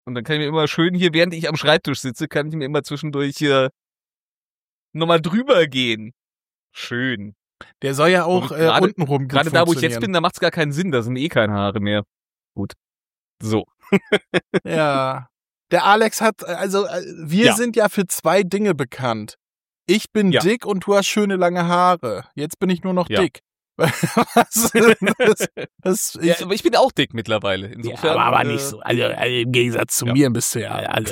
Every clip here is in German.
Und dann kann ich mir immer schön hier, während ich am Schreibtisch sitze, kann ich mir immer zwischendurch nochmal drüber gehen. Schön. Der soll ja auch untenrum gut gerade da, wo ich jetzt bin, da macht's gar keinen Sinn, da sind eh keine Haare mehr. Gut. So. Ja. Der Alex hat, also wir sind ja für 2 Dinge bekannt. Ich bin dick und du hast schöne lange Haare. Jetzt bin ich nur noch dick. Aber ich bin auch dick mittlerweile. Insofern, ja, aber nicht so. Also im Gegensatz zu mir bist du ja. Also,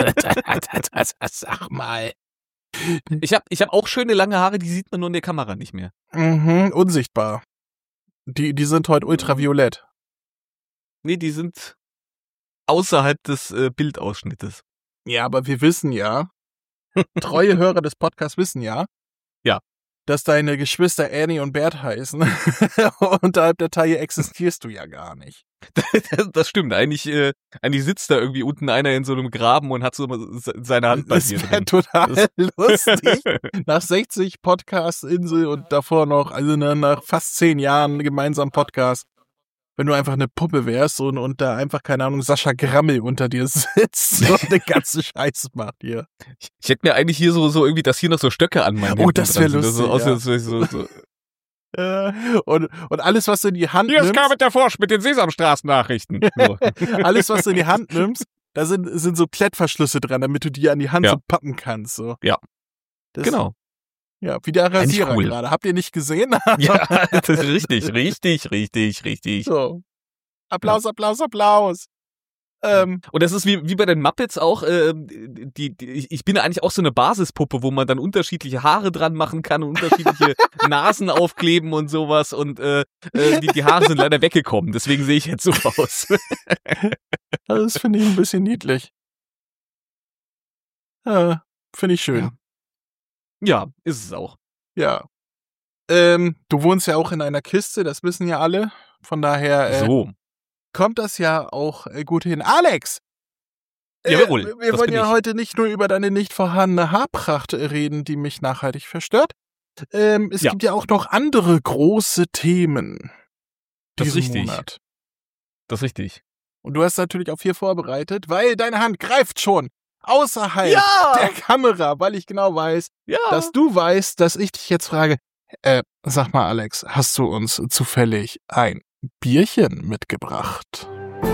sag mal. Ich hab auch schöne lange Haare, die sieht man nur in der Kamera nicht mehr. Unsichtbar. Die sind heute ultraviolett. Nee, die sind außerhalb des Bildausschnittes. Ja, aber wir wissen ja, treue Hörer des Podcasts wissen ja, dass deine Geschwister Annie und Bert heißen. Unterhalb der Taille existierst du ja gar nicht. Das stimmt. Eigentlich sitzt da irgendwie unten einer in so einem Graben und hat so seine Hand bei dir drin. Das wäre total lustig. Nach 60 Podcast-Insel und davor noch, also nach fast 10 Jahren gemeinsam Podcast, wenn du einfach eine Puppe wärst und da einfach, keine Ahnung, Sascha Grammel unter dir sitzt und den ganzen Scheiß macht hier. Ich hätte mir eigentlich hier so irgendwie, dass hier noch so Stöcke an meinen Händen das wäre lustig. Und alles, was du in die Hand nimmst. Hier ist Carmen der Forsch mit den Sesamstraßen-Nachrichten. So. Alles, was du in die Hand nimmst, da sind so Klettverschlüsse dran, damit du die an die Hand so pappen kannst. So. Ja. Genau. Ja, wie der Rasierer gerade. Habt ihr nicht gesehen? Ja, das ist richtig. So. Applaus. Und das ist wie bei den Muppets auch, ich bin eigentlich auch so eine Basispuppe, wo man dann unterschiedliche Haare dran machen kann und unterschiedliche Nasen aufkleben und sowas und die Haare sind leider weggekommen, deswegen sehe ich jetzt so aus. Das finde ich ein bisschen niedlich. Finde ich schön. Ja, ist es auch. Ja. Du wohnst ja auch in einer Kiste, das wissen ja alle. Von daher kommt das ja auch gut hin. Alex! Jawohl. Wir wollen ja heute nicht nur über deine nicht vorhandene Haarpracht reden, die mich nachhaltig verstört. Es gibt ja auch noch andere große Themen. Das ist richtig. Monat. Das ist richtig. Und du hast natürlich auch viel vorbereitet, weil deine Hand greift schon außerhalb der Kamera, weil ich genau weiß, dass du weißt, dass ich dich jetzt frage, sag mal Alex, hast du uns zufällig ein Bierchen mitgebracht?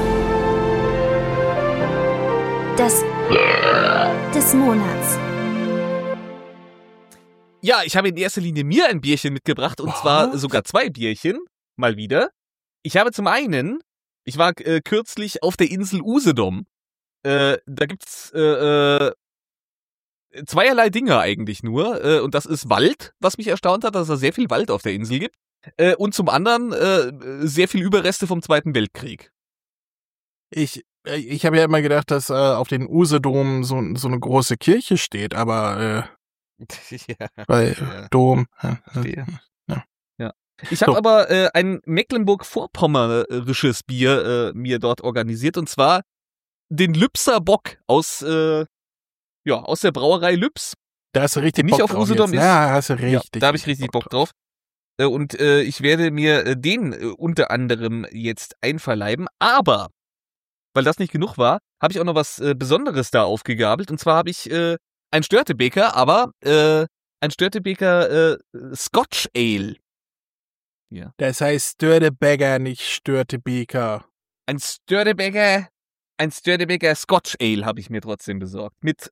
Das des Monats. Ja, ich habe in erster Linie mir ein Bierchen mitgebracht und zwar sogar 2 Bierchen, mal wieder. Ich habe zum einen, ich war kürzlich auf der Insel Usedom. Da gibt's zweierlei Dinge eigentlich nur. Und das ist Wald, was mich erstaunt hat, dass es sehr viel Wald auf der Insel gibt. Und zum anderen sehr viel Überreste vom Zweiten Weltkrieg. Ich habe ja immer gedacht, dass auf den Usedom so eine große Kirche steht, aber Dom. Ja. Ich habe aber ein Mecklenburg-Vorpommerisches Bier mir dort organisiert und zwar den Lübser Bock aus der Brauerei Lübs. Da hast du richtig Bock drauf. Nicht auf Usedom ist. Ja, hast du richtig. Da habe ich richtig Bock drauf. Und ich werde mir den unter anderem jetzt einverleiben. Aber, weil das nicht genug war, habe ich auch noch was Besonderes da aufgegabelt. Und zwar habe ich ein Störtebeker, aber ein Störtebeker Scotch Ale. Ja. Das heißt Störtebeker, nicht Störtebeker. Ein Störtebeker Scotch Ale habe ich mir trotzdem besorgt. Mit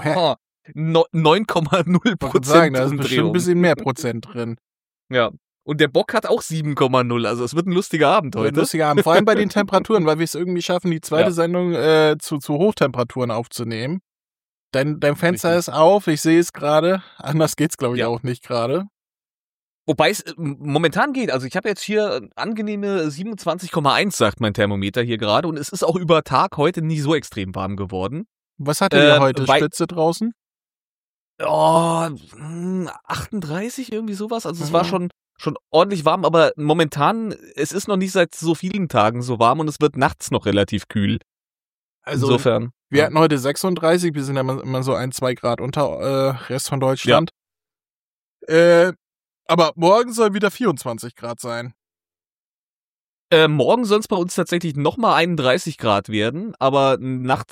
9,0%. Sagen, da ist bestimmt ein bisschen mehr Prozent drin. Ja. Und der Bock hat auch 7,0. Also es wird ein lustiger Abend heute. Lustiger Abend. Vor allem bei den Temperaturen, weil wir es irgendwie schaffen, die zweite Sendung zu Hochtemperaturen aufzunehmen. Dein Fenster ist auf, ich sehe es gerade. Anders geht's, glaube ich, auch nicht gerade. Wobei es momentan geht. Also ich habe jetzt hier angenehme 27,1, sagt mein Thermometer hier gerade. Und es ist auch über Tag heute nicht so extrem warm geworden. Was hattet ihr heute? Spitze draußen? 38, irgendwie sowas. Also es war schon ordentlich warm, aber momentan, es ist noch nicht seit so vielen Tagen so warm und es wird nachts noch relativ kühl. Also insofern. Wir hatten heute 36, wir sind ja immer so 1-2 Grad unter Rest von Deutschland. Ja. Aber morgen soll wieder 24 Grad sein. Morgen soll es bei uns tatsächlich nochmal 31 Grad werden, aber nachts